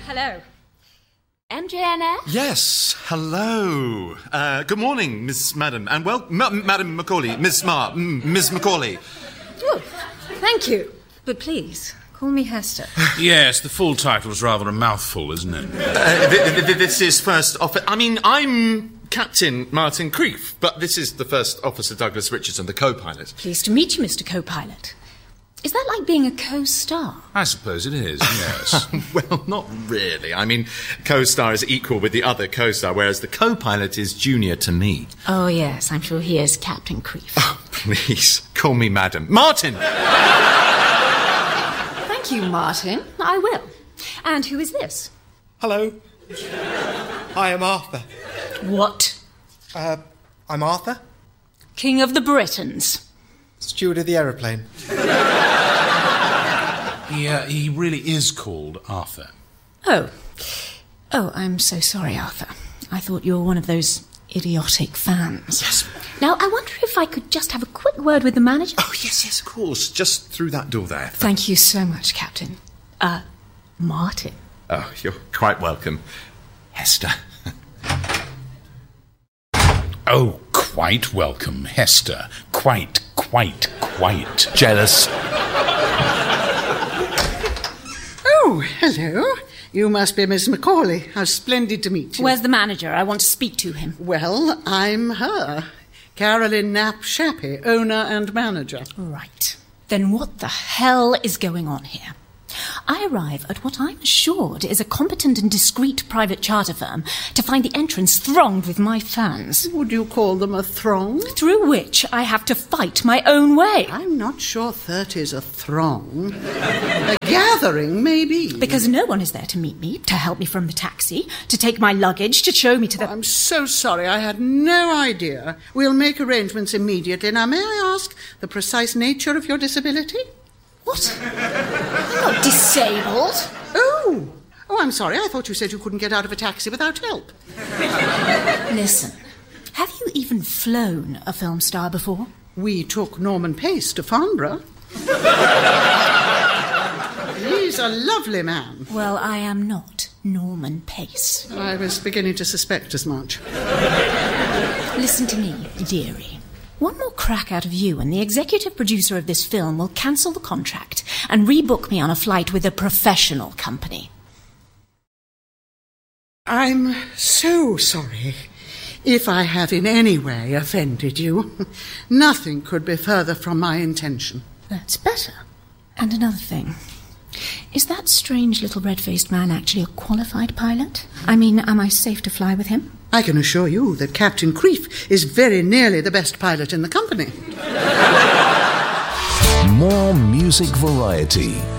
hello. MJNS? Yes, hello. Good morning, Miss Madam. And Madam Macaulay, Miss Smart, Miss Macaulay. Oh, thank you. But please, call me Hester. Yes, the full title's rather a mouthful, isn't it? This is First Officer... I'm Captain Martin Creef, but this is the First Officer Douglas Richardson, the co-pilot. Pleased to meet you, Mr. Co-pilot. Is that like being a co-star? I suppose it is, yes. Well, not really. Co-star is equal with the other co-star, whereas the co-pilot is junior to me. Oh, yes, I'm sure he is Captain Creef. Oh, please, call me Madam. Martin! Thank you, Martin. I will. And who is this? Hello. I am Arthur. What? I'm Arthur. King of the Britons. Steward of the aeroplane. He really is called Arthur. Oh, I'm so sorry, Arthur. I thought you were one of those idiotic fans. Yes. Now, I wonder if I could just have a quick word with the manager? Oh, yes, of course. Just through that door there. Thank you so much, Captain. Martin. Oh, you're quite welcome, Hester. Oh, quite welcome, Hester. Quite jealous. Oh, hello. You must be Miss Macaulay. How splendid to meet you. Where's the manager? I want to speak to him. Well, I'm her. Carolyn Knapp Shappy, owner and manager. Right. Then what the hell is going on here? I arrive at what I'm assured is a competent and discreet private charter firm to find the entrance thronged with my fans. Would you call them a throng? Through which I have to fight my own way. I'm not sure 30's a throng. A gathering, maybe. Because no one is there to meet me, to help me from the taxi, to take my luggage, to show me to the... I'm so sorry. I had no idea. We'll make arrangements immediately. Now, may I ask the precise nature of your disability? What? I'm not disabled. Oh, I'm sorry. I thought you said you couldn't get out of a taxi without help. Listen, have you even flown a film star before? We took Norman Pace to Farnborough. He's a lovely man. Well, I am not Norman Pace. I was beginning to suspect as much. Listen to me, dearie. One more crack out of you and the executive producer of this film will cancel the contract and rebook me on a flight with a professional company. I'm so sorry if I have in any way offended you. Nothing could be further from my intention. That's better. And another thing. Is that strange little red-faced man actually a qualified pilot? Am I safe to fly with him? I can assure you that Captain Creef is very nearly the best pilot in the company. More music variety